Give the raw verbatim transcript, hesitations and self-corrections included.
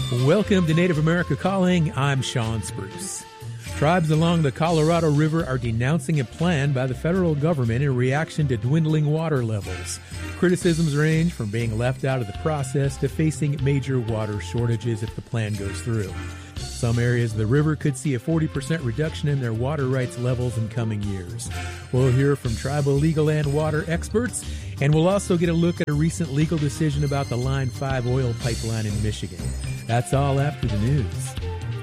Welcome to Native America Calling. I'm Sean Spruce. Tribes along the Colorado River are denouncing a plan by the federal government in reaction to dwindling water levels. Criticisms range from being left out of the process to facing major water shortages if the plan goes through. Some areas of the river could see a forty percent reduction in their water rights levels in coming years. We'll hear from tribal legal and water experts, and we'll also get a look at a recent legal decision about the Line five oil pipeline in Michigan. That's all after the news.